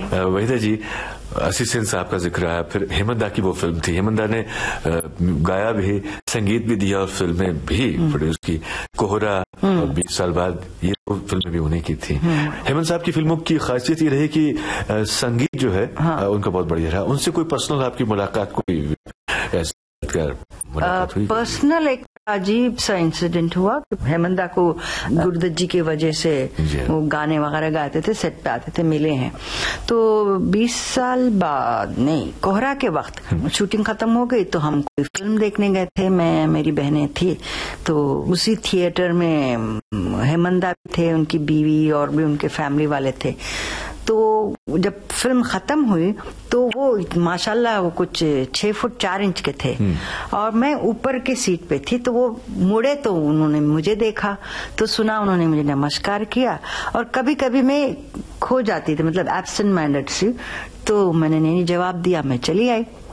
वहीदा जी, असी सेन साहब का जिक्र आया, फिर हेमंत दा की वो फिल्म थी, हेमंत दा ने गाया भी, संगीत भी दिया और फिल्में भी प्रोड्यूस की, कोहरा, 20 साल बाद ये तो फिल्में भी उन्हीं की थी। हेमंत साहब की फिल्मों की खासियत ये रही कि संगीत जो है उनका बहुत बढ़िया रहा। उनसे कोई पर्सनल आपकी मुलाकात, कोई पर्सनल एक अजीब सा इंसिडेंट हुआ। हेमंत दा को गुरुदत्त जी की वजह से वो गाने वगैरह गाते थे, सेट पे आते थे, मिले हैं। तो 20 साल बाद, नहीं, कोहरा के वक्त शूटिंग खत्म हो गई तो हम कोई फिल्म देखने गए थे, मैं, मेरी बहनें थी। तो उसी थिएटर में हेमंत दा भी थे, उनकी बीवी और भी उनके फैमिली वाले थे। तो जब फिल्म खत्म हुई तो वो माशाल्लाह वो कुछ 6 फुट 4 इंच के थे और मैं ऊपर की सीट पे थी। तो वो मुड़े तो उन्होंने मुझे देखा, तो सुना, उन्होंने मुझे नमस्कार किया। और कभी कभी मैं खो जाती थी, मतलब एब्सेंट माइंडेड सी, तो मैंने नहीं जवाब दिया, मैं चली आई।